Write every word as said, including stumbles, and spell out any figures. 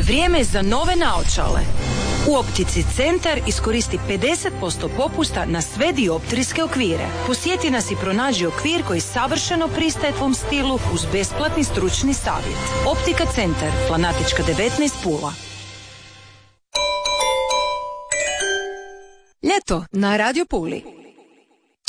Vrijeme je za nove naočale. U Optici Centar iskoristi pedeset posto popusta na sve dioptrijske okvire. Posjeti nas i pronađi okvir koji savršeno pristaje tvom stilu uz besplatni stručni savjet. Optika Centar, Planatička devetnaest, Pula. Ljeto na Radio Puli.